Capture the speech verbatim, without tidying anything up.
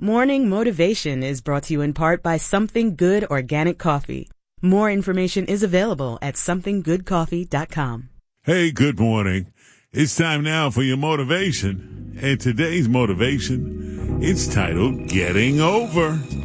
Morning Motivation is brought to you in part by Something Good Organic Coffee. More information is available at something good coffee dot com. Hey, good morning. It's time now for your motivation. And today's motivation, it's titled Getting Over.